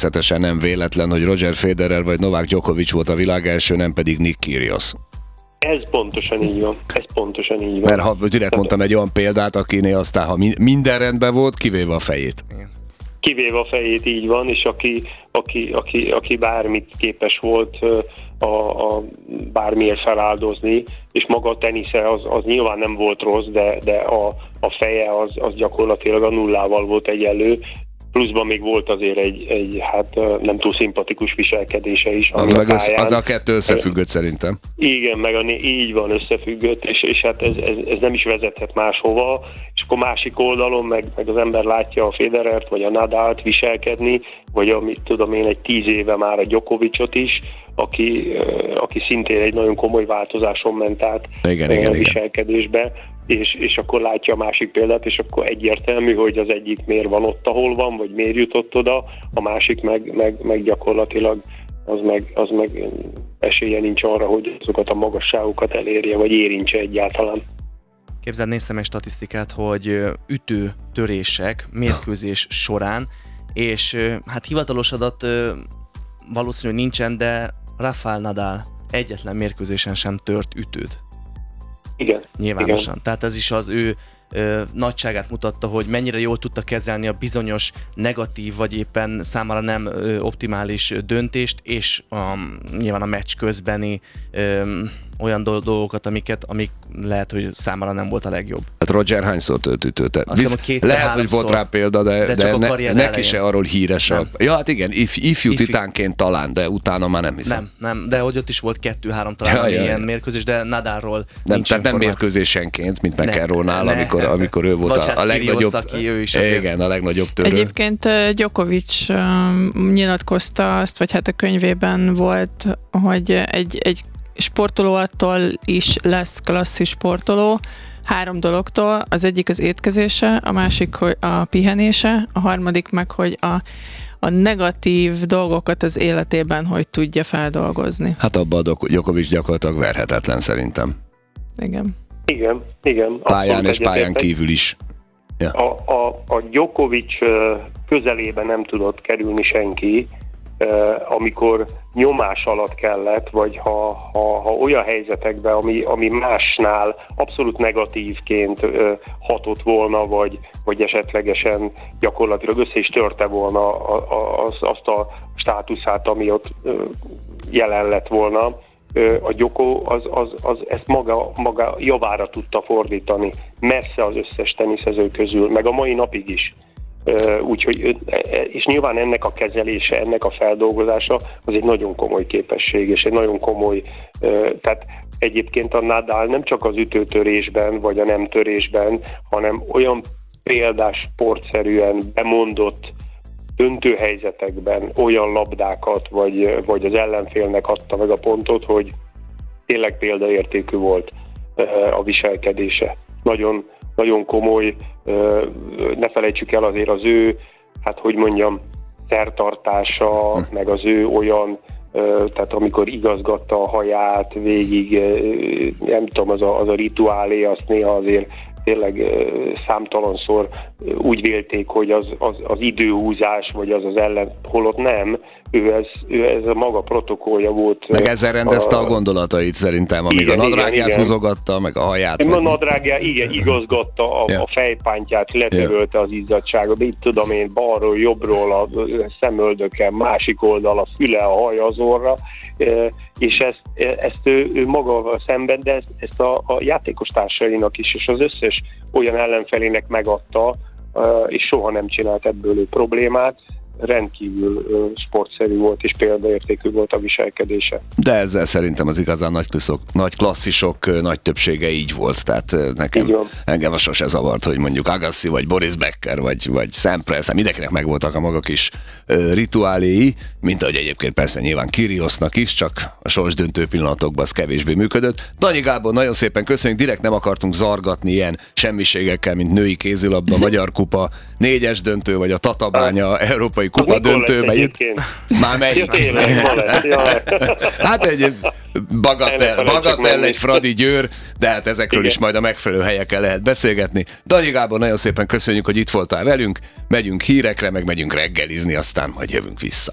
természetesen nem véletlen, hogy Roger Federer vagy Novák Djokovic volt a világ első, nem pedig Nick Kyrgios. Ez pontosan így van. Mert ha direkt mondtam egy olyan példát, akinél aztán, ha minden rendben volt, kivéve a fejét. Kivéve a fejét, így van, és aki bármit képes volt bármiért feláldozni, és maga a tenisze az nyilván nem volt rossz, de a feje az gyakorlatilag a nullával volt egyenlő, pluszban még volt azért egy nem túl szimpatikus viselkedése is. Az a kettő összefüggött szerintem. Igen, így van, összefüggött, és hát ez nem is vezethet máshova, és akkor másik oldalon meg az ember látja a Federert, vagy a Nadalt viselkedni, vagy amit tudom én, egy 10 éve már a Djokovicot is, aki szintén egy nagyon komoly változáson ment át a viselkedésbe, és akkor látja a másik példát, és akkor egyértelmű, hogy az egyik miért van ott, ahol van, vagy miért jutott oda, a másik meg gyakorlatilag az meg esélye nincs arra, hogy azokat a magasságokat elérje, vagy érintse egyáltalán. Képzeld, néztem egy statisztikát, hogy ütő-törések mérkőzés során, és hát hivatalos adat valószínű nincsen, de Rafael Nadal egyetlen mérkőzésen sem tört ütőt. Igen. Nyilvánosan. Igen. Tehát ez is az ő nagyságát mutatta, hogy mennyire jól tudta kezelni a bizonyos negatív, vagy éppen számára nem optimális döntést, és nyilván a meccs közbeni olyan dolgokat, amik lehet, hogy számára nem volt a legjobb. Hát Roger hányszor tört ütőt? Lehet, hogy volt rá példa, de neki se arról híres. Ja, hát igen, ifjú titánként talán, de utána már nem hiszem. Nem, de hogy ott is volt 2-3 talán ilyen mérkőzés, de Nadalról nincs tehát nem mérkőzésenként, mint McEnroe-nál, amikor ő volt a legnagyobb. Igen, a legnagyobb törő. Egyébként Djokovic nyilatkozta azt, vagy hát a könyvében volt, hogy egy sportoló attól is lesz klasszis sportoló, 3 dologtól. Az egyik az étkezése, a másik hogy a pihenése, a harmadik meg, hogy a negatív dolgokat az életében hogy tudja feldolgozni. Hát abban a Djokovic gyakorlatilag verhetetlen szerintem. Igen. Pályán és pályán kívül is. Ja. A Djokovic közelébe nem tudott kerülni senki, amikor nyomás alatt kellett, vagy ha olyan helyzetekben, ami másnál abszolút negatívként hatott volna, vagy esetlegesen gyakorlatilag össze is törte volna azt a státuszát, ami ott jelen lett volna, a Djoko az ezt maga javára tudta fordítani, messze az összes teniszező közül, meg a mai napig is. Úgyhogy, és nyilván ennek a kezelése, ennek a feldolgozása az egy nagyon komoly képesség, és egy nagyon komoly, tehát egyébként a Nadal nem csak az ütőtörésben, vagy a nem törésben, hanem olyan példás sportszerűen bemondott döntőhelyzetekben olyan labdákat, vagy az ellenfélnek adta meg a pontot, hogy tényleg példaértékű volt a viselkedése. Nagyon, nagyon komoly, ne felejtsük el azért az ő, szertartása, meg az ő olyan, tehát amikor igazgatta a haját végig, nem tudom, az a rituálé, azt néha azért tényleg számtalanszor úgy vélték, hogy az időhúzás, vagy az ellen, holott nem, ez a maga protokollja volt. Meg ezzel rendezte a gondolatait szerintem, amíg a nadrágját húzogatta, meg a haját. A nadrágját, igazgatta a fejpántját, letörölte az izzadságot, így tudom én, balról, jobbról a szemöldöke, másik oldal a füle, a haja, az orra, és ezt ő maga szemben, de ezt a játékos társainak is, és az összes olyan ellenfelének megadta, és soha nem csinált ebből problémát. Rendkívül sportszerű volt, és példaértékű volt a viselkedése. De ezzel szerintem az igazán nagy klasszisok nagy többsége így volt, tehát engem az sose zavart, hogy mondjuk Agassi, vagy Boris Becker, vagy Sampras, mindenkinek megvoltak a maga kis rituáléi, mint ahogy egyébként persze nyilván Kyrgiosnak is, csak a sorsdöntő pillanatokban az kevésbé működött. Danyi Gábor, nagyon szépen köszönjük, direkt nem akartunk zargatni ilyen semmiségekkel, mint női kézilabda, Magyar Kupa, 4-es döntő, vagy a Tatabánya európai kupa döntőbe jut. Már melyik? Hát egy bagatell, egy Fradi Győr, de hát ezekről is majd a megfelelő helyeken lehet beszélgetni. Danyi Gábor, nagyon szépen köszönjük, hogy itt voltál velünk, megyünk hírekre, meg megyünk reggelizni, aztán majd jövünk vissza.